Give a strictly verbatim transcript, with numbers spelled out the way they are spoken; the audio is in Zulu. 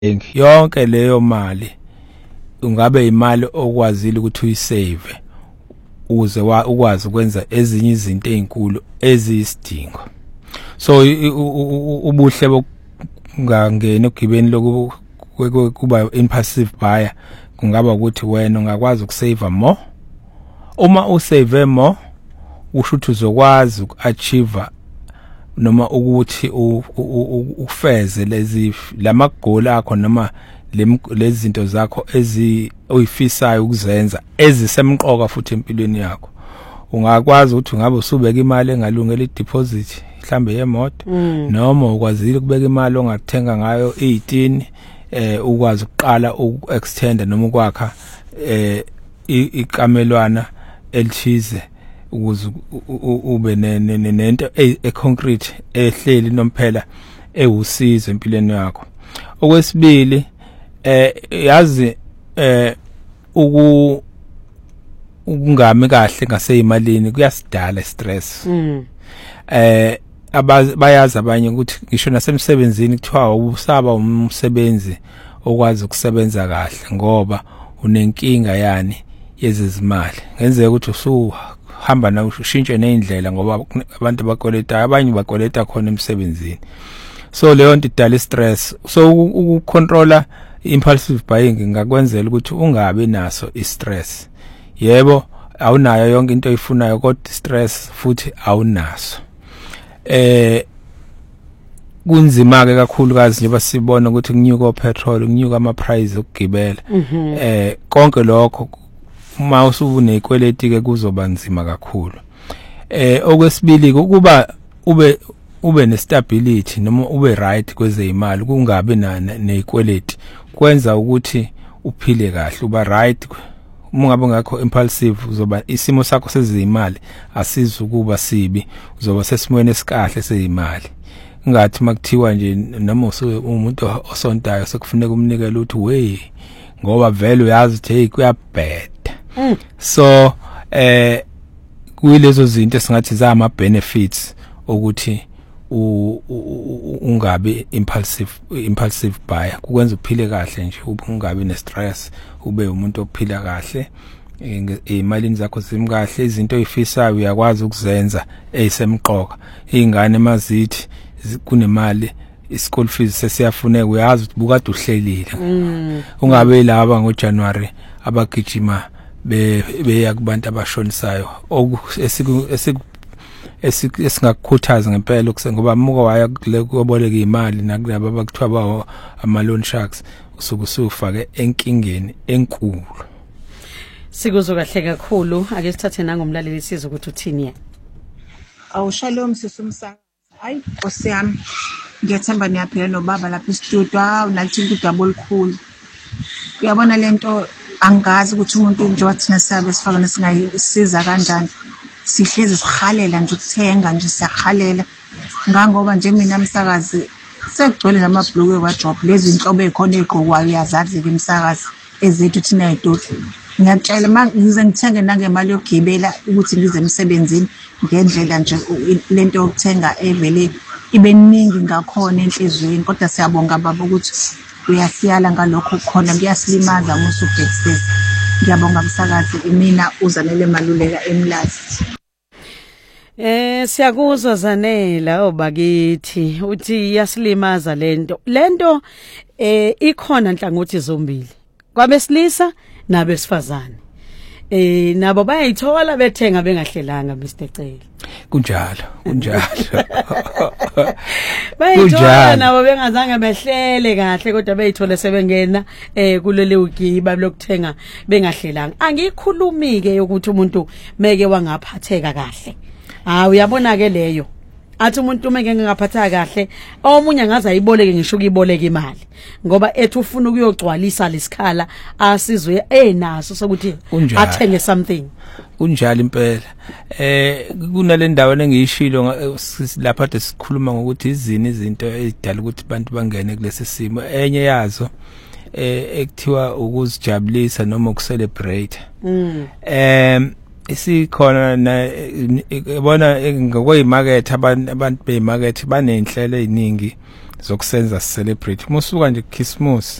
yonke leyo mali ungabe imali okwazile ukuthi uyisave uze ukwazi ukwenza ezinye izinto ezinkulu eziyisidingo. So ubuhle bokungangena ogibeni loku kuba impulsive buyer kungaba ukuthi wena ungakwazi ukusave more. Uma usave more usho ukuthi uzokwazi ukuachieve noma ukuthi ufeze lezi lamagoli akho noma lezi zinto zakho ezi uyifisayo ukuzenza ezisemqoka futhi empilweni yakho. Ungakwazi ukuthi ngabe usubeka imali engalungela ideposit mhlambe yemoto noma ukwazile ukubeka imali ongathenga ngayo eighteen eh ukwazi ukuqala ukuextend noma ukwakha eh ikamelwana elithize ukuze ube nento econcrete ehleli nomphela ewusizo empilweni yakho. Okwesibili eh yazi eh uku ukungami kahle ngaseyimalini kuyasidala stress. Eh abayazi abanye ukuthi ngisho nasemsebenzini kuthiwa ubusaba umsebenzi okwazi ukusebenza kahle ngoba unenkinga yani yezezimali. Ngenzeka ukuthi usuhamba na ushintshe neindlela ngoba abantu bakoleta abanye bakoleta khona emsebenzini. So leyo nto idala stress. So ukucontrola impulsive buying ngakwenzela ukuthi ungabe naso istress. Yebo awunayo yonke into oyifunayo kodwa stress futhi awunaso. Eh kunzima ke kakhulu kazi njengoba sibona ukuthi kunyuka petrol kunyuka ama price okugibela. Eh konke lokho uma usunezikweleti ke kuzoba nzima kakhulu. Eh okwesibili ukuba ube ube nestability noma ube right kwezeyimali kungabe nezikweleti kwenza ukuthi uphile kahle uba right. Uma ngabe ngakho impulsive uzoba isimo sakho sezimali asizukuba sibi uzoba sesimweni esikahle sezimali. Ngathi makuthiwa nje noma umuntu osontayo sekufuneka umnikele ukuthi we ngoba vele uyazi ukuthi hey kuyabheda. So eh kuyilezo zinto esingathi za ama benefits ukuthi ungabe impulsive impulsive buyer kukwenza uphile kahle nje ungabe ne stress ube umuntu ophila kahle imalini zakho zimkahle izinto oyifisayo uyakwazi ukuzenza ezisemqoka. Izingane mazithi kunemali ischool fees sesiyafuneka uyazi ukuthi bukade uhlelile ungabe laba ngoJanuary abagijima beya kubantu abashonisayo esiku esingakukhuthaza ngempela ngoba muko waya kuboleka imali nakulabo abakuthiwa bawo ama loan sharks usuku usufake enkingeni enkulu. Sikuzwe kahle kakhulu ake sithathe nangomlaleli sizwe ukuthi uthini yena. Awu shalom sisumsakazi. Hayi Nkosi yami ngiyethemba niyaphila nobaba lapha e-studio. Hawu nalithi udaba olukhulu. Uyabona lento angazi ukuthi umuntu njengoba thina sabe sifaka nesingayisiza kanjani. Sihlezi sihalela nje ukuthenga nje siyahalela ngangoba nje mina umsakazi sekugcwele namabhluku eWardrobe lezi inhlobo ezikhona eziqokwayo uyazazi ke umsakazi ezethu thina edodla. Ngiyacela mangize ngithenge nangemali yokugibela ukuthi ngize emsebenzini ngendlela nje lento yokuthenga evele ibe ningi ngakhona enhlizweni kodwa siyabonga baba ukuthi uyasiyala ngalokho khona kuyasilimaza musu backstage. Ngiyabonga umsakazi mina uzanele maluleka emlazi. Eh siyakuzwa Zanela obakithi uthi yasilimaza lento lento eh ikhona nhlangothi zombili kwabesilisa nabesifazane eh nabo bayithola bethenga bengahlelanga Mister Cele. Kunjalo kunjalo bayithola nabo bengazange behlele kahle kodwa bayithola sebengena eh kulele ugiba lokuthenga bengahlelanga. Angikhulumi ke ukuthi umuntu meke wangaphatheka kahle. Ah uyabona ke leyo athi umuntu meke ngaphatha kahle omunye ngaze ayiboleke ngisho ukuyiboleka imali ngoba ethi ufuna ukuyogcwalisa lesikhala asizwe enaso sokuthi athenge something. Kunjalo impela eh kunale ndawo engiyishilo lapha de sikhuluma ngokuthi izini izinto ezidala ukuthi abantu bangene kulesi simo enye yazo eh ekuthiwa ukuzijabulisa noma ukucelebrate. Em isikhona na ibona ngokweyimarket abantu abantu beyimarket banenhlelo eziningi zokusenza celebrate musuka nje Christmas